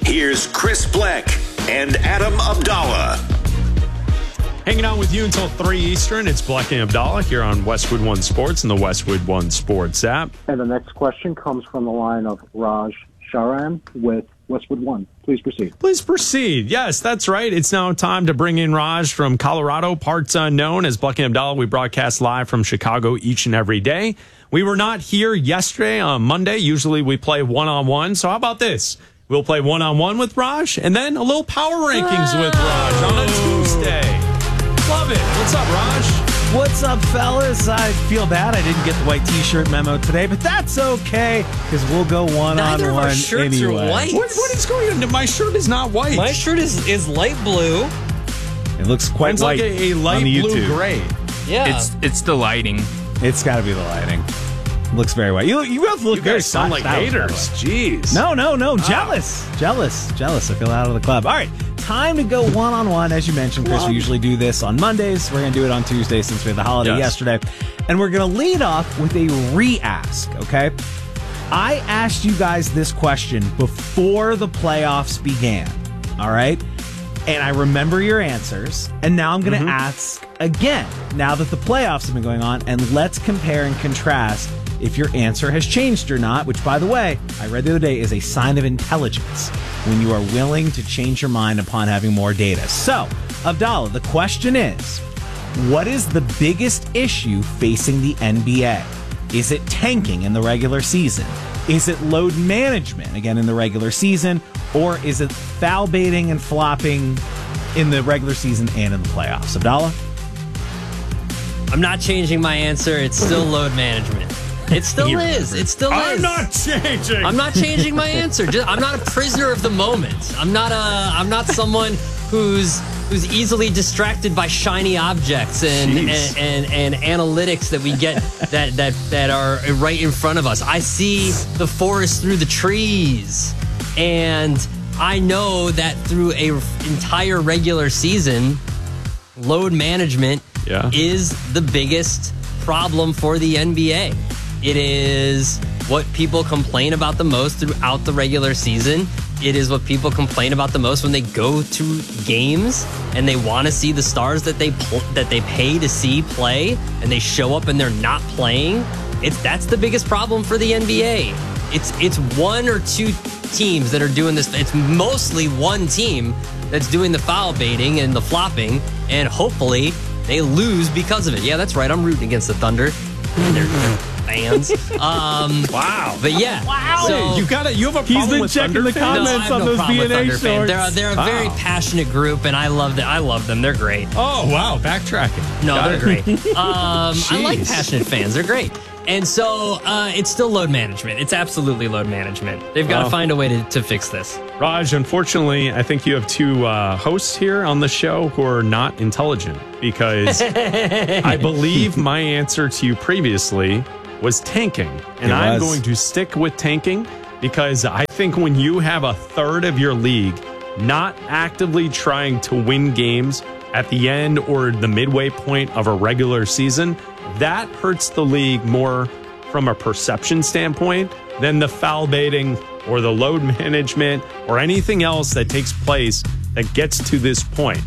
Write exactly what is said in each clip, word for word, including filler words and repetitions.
Here's Chris Black and Adam Abdallah. Hanging out with you until three Eastern. It's Black and Abdallah here on Westwood One Sports and the Westwood One Sports app. And the next question comes from the line of Raj Sharan with Westwood One. Please proceed. Please proceed. Yes, that's right. It's now time to bring in Raj from Colorado, parts unknown. As Black and Abdallah, we broadcast live from Chicago each and every day. We were not here yesterday on Monday. Usually we play one-on-one. So how about this? We'll play one-on-one with Raj and then a little power rankings with Raj on a Tuesday. Love it. What's up, Raj? What's up, fellas? I feel bad I didn't get the white T-shirt memo today, but that's okay because we'll go one Neither on of our one shirts anyway. are white. What, what is going on? My shirt is not white. My shirt is, is light blue. It looks quite It's white like a, a light on the blue YouTube. gray. Yeah. It's it's the lighting. It's got to be the lighting. It looks very white. You, you both look You very guys sound like stylish, by the haters. way. Jeez. No, no, no. Jealous. Jealous. Jealous. I feel out of the club. All right. Time to go one-on-one. As you mentioned, Chris, we usually do this on Mondays. We're going to do it on Tuesday since we had the holiday Yes. yesterday. And we're going to lead off with a re-ask, okay? I asked you guys this question before the playoffs began, all right? And I remember your answers. And now I'm going to Mm-hmm. ask again, now that the playoffs have been going on, and let's compare and contrast if your answer has changed or not, which, by the way, I read the other day is a sign of intelligence when you are willing to change your mind upon having more data. So, Abdallah, the question is, what is the biggest issue facing the N B A? Is it tanking in the regular season? Is it load management, again, in the regular season? Or is it foul baiting and flopping in the regular season and in the playoffs? Abdallah? I'm not changing my answer. It's still load management. It still is. It still I'm is. not changing. I'm not changing my answer. Just, I'm not a prisoner of the moment. I'm not a. I'm not someone who's who's easily distracted by shiny objects and and, Jeez. and and analytics that we get that that that are right in front of us. I see the forest through the trees, and I know that through a entire regular season, load management Yeah. is the biggest problem for the N B A. It is what people complain about the most throughout the regular season. It is what people complain about the most when they go to games and they want to see the stars that they pl- that they pay to see play, and they show up and they're not playing. It's that's the biggest problem for the N B A. It's it's one or two teams that are doing this. It's mostly one team that's doing the foul baiting and the flopping, and hopefully they lose because of it. Yeah, that's right. I'm rooting against the Thunder. And they're, they're fans. Um, Wow. But yeah. Wow. So, you got it. You have a He's problem been with checking Thunder the fans? no, I comments have on no those problem with B N A Thunder fans. They're, shorts. they're a very Wow. passionate group, and I love them. I love them. They're great. Oh, wow. Backtracking. No, Got they're it. great. Um, I like Jeez. passionate fans. They're great. And so uh, it's still load management. It's absolutely load management. They've got to Wow. find a way to, to fix this. Raj, unfortunately, I think you have two uh, hosts here on the show who are not intelligent because I believe my answer to you previously was tanking. And It I'm was. going to stick with tanking because I think when you have a third of your league not actively trying to win games at the end or the midway point of a regular season, that hurts the league more from a perception standpoint than the foul baiting or the load management or anything else that takes place that gets to this point.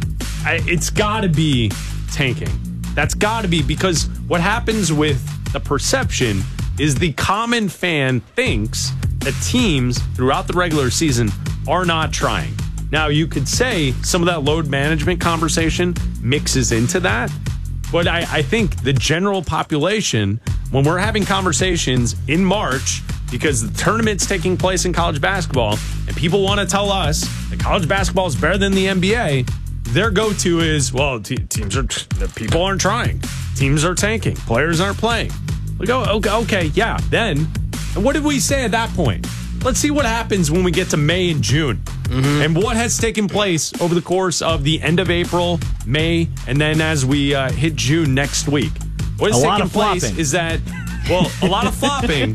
I, it's got to be tanking. That's got to be, because what happens with the perception is the common fan thinks that teams throughout the regular season are not trying. Now, you could say some of that load management conversation mixes into that, but I, I think the general population, when we're having conversations in March, because the tournament's taking place in college basketball, and people want to tell us that college basketball is better than the N B A, their go-to is, well, te- teams are, the people aren't trying. Teams are tanking. Players aren't playing. We go, okay, okay, yeah, then, and what did we say at that point? Let's see what happens when we get to May and June. Mm-hmm. And what has taken place over the course of the end of April, May, and then as we uh, hit June next week. What has A lot taken of place flopping. is that, well, a lot of flopping,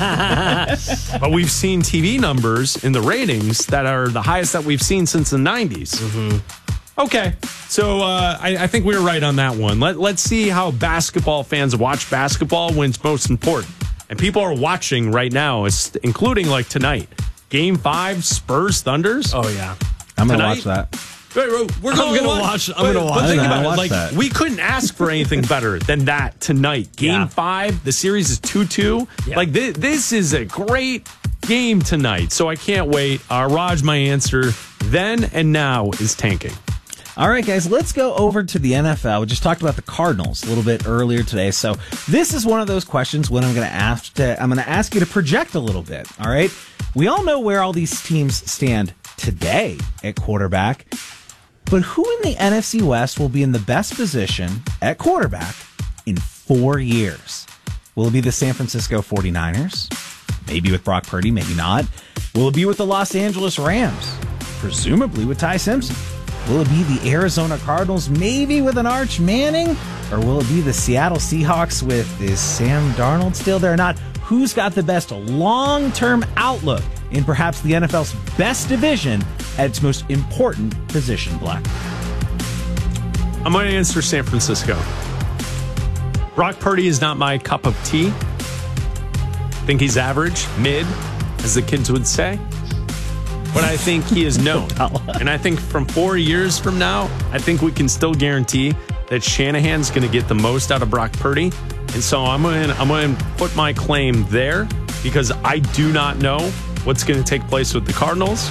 but we've seen T V numbers in the ratings that are the highest that we've seen since the nineties. Mm-hmm. Okay, so uh, I, I think we were right on that one. Let, let's see how basketball fans watch basketball when it's most important. And people are watching right now, including like tonight. Game five, Spurs Thunders. Oh, yeah. I'm going to Tonight? watch that. Wait, wait, we're I'm going gonna to watch- watch. I'm gonna but- watch But think that. about I'll it. watch Like that. we couldn't ask for anything better than that tonight. Game Yeah. five, the series is two two. Yeah. Like this, this is a great game tonight. So I can't wait. Uh, Raj, my answer then and now is tanking. All right, guys, let's go over to the N F L. We just talked about the Cardinals a little bit earlier today. So this is one of those questions when I'm going to ask to, I'm going to ask you to project a little bit. All right. We all know where all these teams stand today at quarterback, but who in the N F C West will be in the best position at quarterback in four years? Will it be the San Francisco forty-niners? Maybe with Brock Purdy, maybe not. Will it be with the Los Angeles Rams? Presumably with Ty Simpson. Will it be the Arizona Cardinals, maybe with an Arch Manning? Or will it be the Seattle Seahawks with, is Sam Darnold still there or not? Who's got the best long-term outlook in perhaps the N F L's best division at its most important position, Black? I'm going to answer San Francisco. Brock Purdy is not my cup of tea. I think he's average, mid, as the kids would say. But I think he is known. And I think from four years from now, I think we can still guarantee that Shanahan's going to get the most out of Brock Purdy. And so I'm going to I'm going to put my claim there because I do not know what's going to take place with the Cardinals.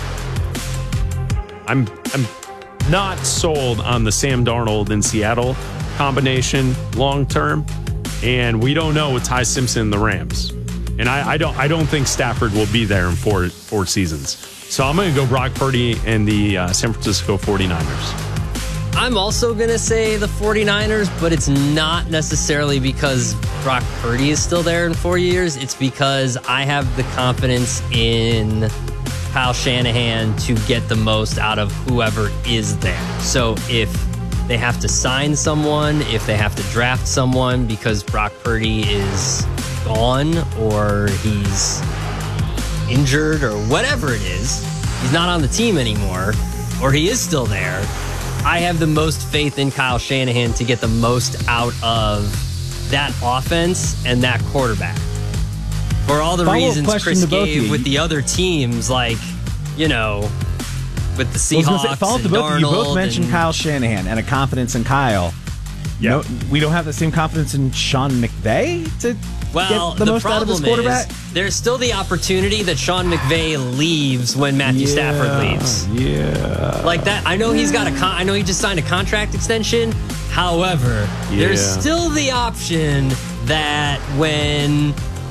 I'm I'm not sold on the Sam Darnold and Seattle combination long term, and we don't know with Ty Simpson and the Rams. And I, I don't I don't think Stafford will be there in four four seasons. So I'm going to go Brock Purdy and the uh, San Francisco forty-niners. I'm also going to say the forty-niners, but it's not necessarily because Brock Purdy is still there in four years. It's because I have the confidence in Kyle Shanahan to get the most out of whoever is there. So if they have to sign someone, if they have to draft someone because Brock Purdy is gone or he's injured or whatever it is, he's not on the team anymore, or he is still there, I have the most faith in Kyle Shanahan to get the most out of that offense and that quarterback. For all the Follow-up reasons question Chris to both of gave you. with the other teams, like, you know, with the I was gonna Seahawks say, follow up to and both of you. You both Darnold mentioned and- Kyle Shanahan and a confidence in Kyle. Yeah. No, we don't have the same confidence in Sean McVay to Well, get the, the, most out of his problem quarterback. is there's still the opportunity that Sean McVay leaves when Matthew Stafford leaves. Yeah. Like that, I know he's got a con- I know he just signed a contract extension. However, there's Yeah. still the option that when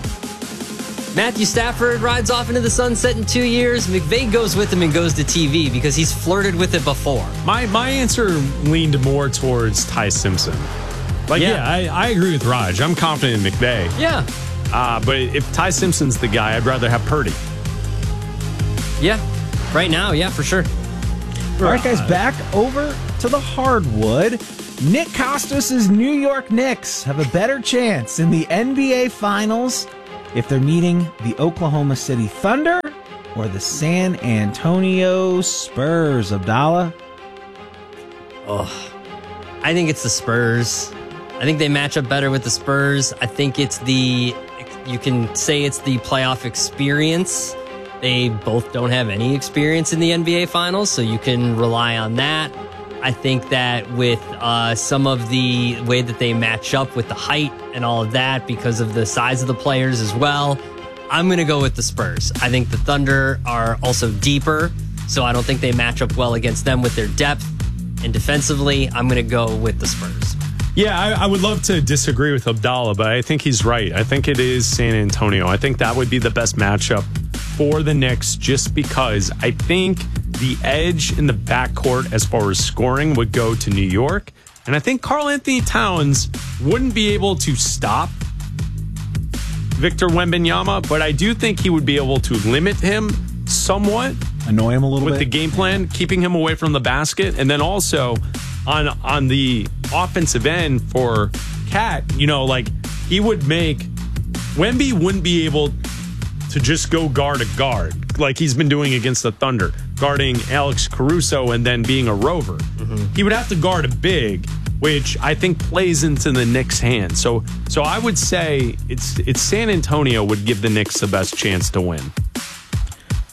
Matthew Stafford rides off into the sunset in two years, McVay goes with him and goes to T V because he's flirted with it before. My my answer leaned more towards Ty Simpson. Like, yeah, Yeah. I, I agree with Raj. I'm confident in McVay. Yeah, Uh, but if Ty Simpson's the guy, I'd rather have Purdy. yeah. Right now, yeah, for sure. All right, guys, back over to the hardwood. Nick Costas' New York Knicks have a better chance in the N B A Finals if they're meeting the Oklahoma City Thunder or the San Antonio Spurs. Abdallah? I think it's the Spurs. I think they match up better with the Spurs. I think it's the, you can say it's the playoff experience. They both don't have any experience in the N B A Finals, so you can rely on that. I think that with uh, some of the way that they match up with the height and all of that because of the size of the players as well, I'm going to go with the Spurs. I think the Thunder are also deeper, so I don't think they match up well against them with their depth. And defensively, I'm going to go with the Spurs. Yeah, I, I would love to disagree with Abdallah, but I think he's right. I think it is San Antonio. I think that would be the best matchup for the Knicks just because I think the edge in the backcourt as far as scoring would go to New York. And I think Karl Anthony Towns wouldn't be able to stop Victor Wembanyama, but I do think he would be able to limit him somewhat. Annoy him a little With bit? the game plan, keeping him away from the basket. And then also on on the offensive end for Cat, you know, like he would make Wemby wouldn't be able to just go guard a guard like he's been doing against the Thunder, guarding Alex Caruso and then being a rover. Mm-hmm. He would have to guard a big, which I think plays into the Knicks' hand. So so I would say it's it's San Antonio would give the Knicks the best chance to win.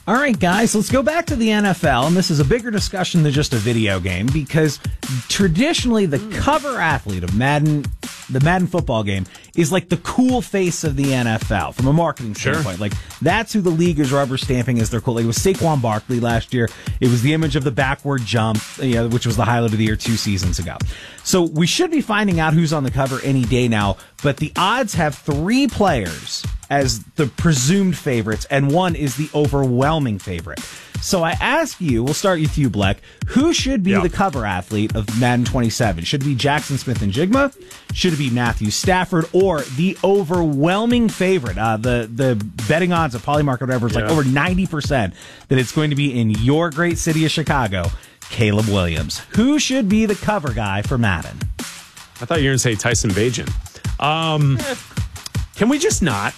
All right, guys, let's go back to the N F L, and this is a bigger discussion than just a video game because traditionally the cover athlete of Madden, the Madden football game, is like the cool face of the N F L from a marketing standpoint. Sure. Like that's who the league is rubber stamping as their cool. Like, it was Saquon Barkley last year. It was the image of the backward jump, you know, which was the highlight of the year two seasons ago. So we should be finding out who's on the cover any day now, but the odds have three players as the presumed favorites, and one is the overwhelming favorite. So I ask you, we'll start with you, Bleck, who should be Yep. the cover athlete of Madden twenty-seven? Should it be Jackson Smith and Jigma? Should it be Matthew Stafford? Or the overwhelming favorite, uh, the, the betting odds of Polymarket, whatever, is like Yeah. over ninety percent that it's going to be in your great city of Chicago, Caleb Williams. Who should be the cover guy for Madden? I thought you were going to say Tyson Bagent. Um, can we just not?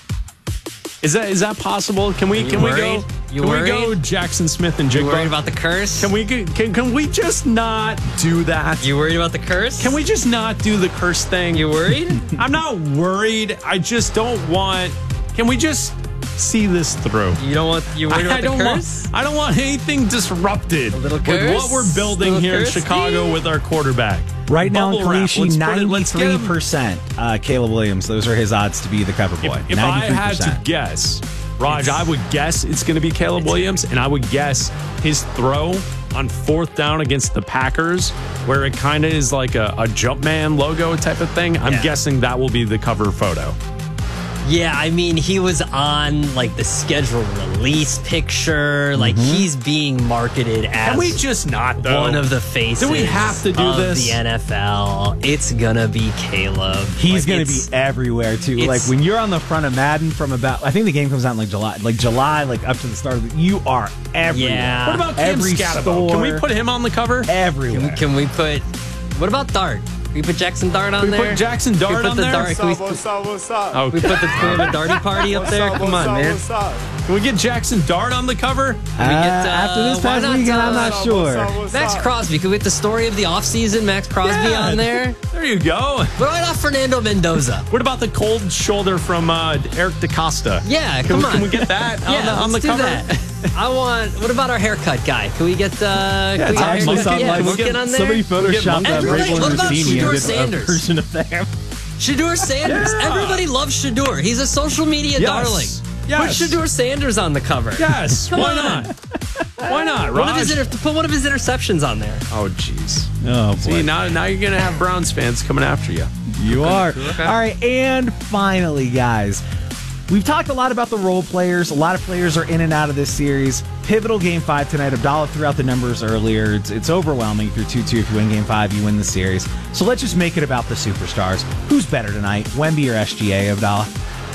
Is that is that possible? Can we You can we worried? go? You can we worried? go Jackson Smith and You Jigba? worried about the curse? Can we can can we just not do that? You worried about the curse? Can we just not do the curse thing? You worried? I'm not worried. I just don't want. Can we just see this through? You don't want. You worried I, about I the don't curse? want. I don't want anything disrupted little with curse? what we're building Little here curse? in Chicago with our quarterback. Right now in Bubble wrap. Kalishi, Let's put it- let's get him- ninety-three percent uh, Caleb Williams. Those are his odds to be the cover boy. If, if I had to ninety-three percent. guess, Raj, I would guess it's going to be Caleb Williams, and I would guess his throw on fourth down against the Packers, where it kind of is like a, a Jumpman logo type of thing. I'm Yeah. guessing that will be the cover photo. Yeah, I mean, he was on like the schedule release picture. Like he's being marketed as Can we just not, though? one of the faces. Do we have to do of this? The N F L. It's gonna be Caleb. He's Like, going to be it's- everywhere too. Like it's- when you're on the front of Madden from about, I think the game comes out in like July, like July, like up to the start of the, you are everywhere. Yeah. What about Cam Every Scatabo? store. Can we put him on the cover? everywhere. Can we put? What about Dart? Can we put Jackson Dart on Can we there? put Jackson Can we Dart put on the there? Dart- Can we, What's up, what's up? Okay. we put the can we have a Darty party up there? Come on, man. What's up? Can we get Jackson Dart on the cover? Uh, get, uh, after this why past not, weekend, I'm uh, not What's sure. up, what's Max up? Crosby. Can we get the story of the offseason? Max Crosby Yeah. on there? There you go. What about Fernando Mendoza? What about the cold shoulder from uh, Eric DaCosta? Yeah, Can come we, on. Can we get that Yeah, on the, on the let's do cover? that. I want. What about our haircut guy? Can we get? Uh, can we it's get a actually haircut? something Yeah, like- can we get on there? Somebody photoshopped uh, Everybody- Vrabel what and about Rossini Shedeur and did Sanders? a version of them. Shedeur Sanders. Yeah. Everybody loves Shedeur. He's a social media Yes. darling. Yes. Put Shedeur Sanders on the cover. Yes. Come Why on. not? Why not, One of Raj? his inter- put one of his interceptions on there. Oh, jeez. Oh, See, now, now you're going to have Browns fans coming after you. You are. All right, and finally, guys, we've talked a lot about the role players. A lot of players are in and out of this series. Pivotal game five tonight. Abdallah threw out the numbers earlier. It's, it's overwhelming. If you're two two, if you win game five, you win the series. So let's just make it about the superstars. Who's better tonight, Wemby or S G A, Abdallah?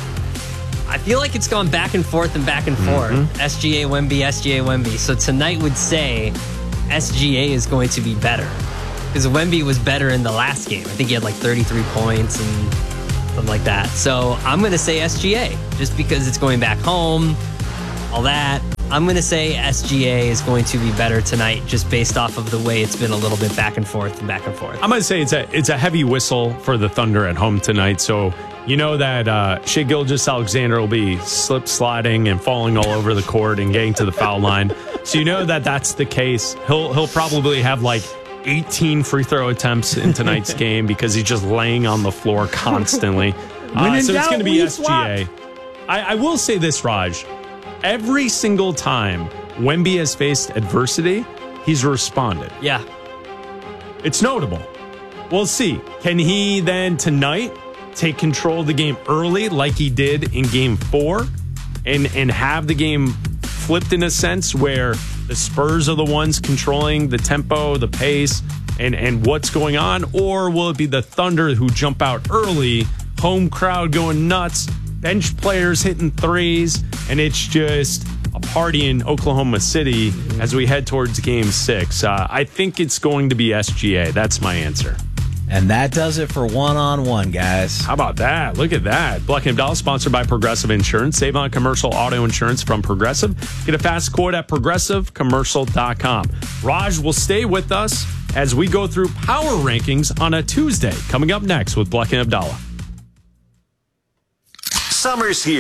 I feel like it's gone back and forth and back and forth. Mm-hmm. S G A Wemby, S G A Wemby. So tonight would say S G A is going to be better. Because Wemby was better in the last game. I think he had like thirty-three points and something like that. So I'm going to say S G A just because it's going back home, all that. I'm going to say S G A is going to be better tonight just based off of the way it's been a little bit back and forth and back and forth. I'm going to say it's a it's a heavy whistle for the Thunder at home tonight. So you know that uh, Shai Gilgeous-Alexander will be slip sliding and falling all over the court and getting to the foul line. So you know that that's the case. He'll he'll probably have like eighteen free throw attempts in tonight's game because he's just laying on the floor constantly. When Uh, in so it's doubt, going to be we S G A. swap. I, I will say this, Raj. Every single time Wemby has faced adversity, he's responded. Yeah. It's notable. We'll see. Can he then tonight take control of the game early like he did in game four and, and have the game flipped in a sense where the Spurs are the ones controlling the tempo, the pace, and, and what's going on? Or will it be the Thunder who jump out early, home crowd going nuts, bench players hitting threes, and it's just a party in Oklahoma City as we head towards game six? Uh, I think it's going to be S G A. That's my answer. And that does it for one-on-one, guys. How about that? Look at that. Black and Abdallah, sponsored by Progressive Insurance. Save on commercial auto insurance from Progressive. Get a fast quote at progressive commercial dot com. Raj will stay with us as we go through power rankings on a Tuesday. Coming up next with Black and Abdallah. Summer's here,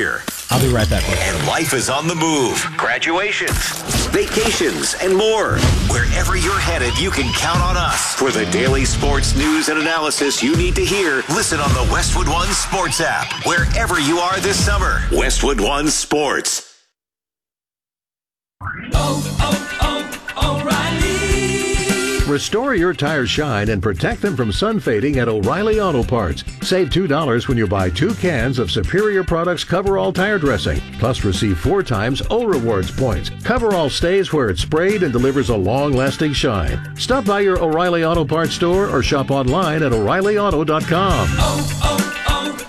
I'll be right back. And life is on the move. Graduations, vacations, and more. Wherever you're headed, you can count on us. For the daily sports news and analysis you need to hear, listen on the Westwood One Sports app. Wherever you are this summer. Westwood One Sports. Oh, oh, oh, O'Reilly. Restore your tires shine and protect them from sun fading at O'Reilly Auto Parts. Save two dollars when you buy two cans of Superior Products Coverall tire dressing. Plus receive four times O Rewards points. Coverall stays where it's sprayed and delivers a long-lasting shine. Stop by your O'Reilly Auto Parts store or shop online at O'Reilly Auto dot com. Oh,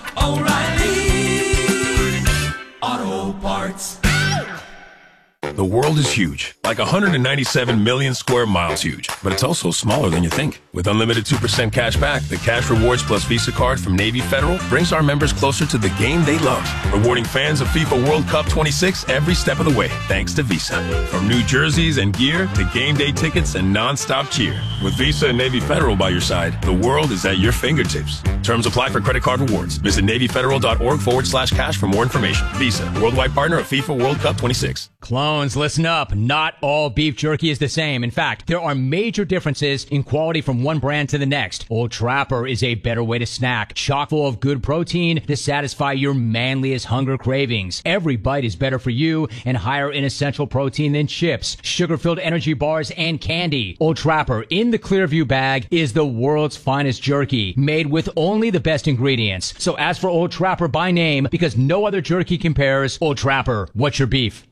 oh, oh, O'Reilly Auto Parts. The world is huge, like one hundred ninety-seven million square miles huge, but it's also smaller than you think. With unlimited two percent cash back, the Cash Rewards Plus Visa card from Navy Federal brings our members closer to the game they love, rewarding fans of FIFA World Cup twenty-six every step of the way, thanks to Visa. From new jerseys and gear to game day tickets and non-stop cheer. With Visa and Navy Federal by your side, the world is at your fingertips. Terms apply for credit card rewards. Visit NavyFederal.org forward slash cash for more information. Visa, worldwide partner of FIFA World Cup twenty-six. Clones, listen up. Not all beef jerky is the same. In fact, there are major differences in quality from one brand to the next. Old Trapper is a better way to snack, chock full of good protein to satisfy your manliest hunger cravings. Every bite is better for you and higher in essential protein than chips, sugar-filled energy bars, and candy. Old Trapper in the Clearview bag is the world's finest jerky, made with only the best ingredients. So ask for Old Trapper by name because no other jerky compares. Old Trapper, what's your beef?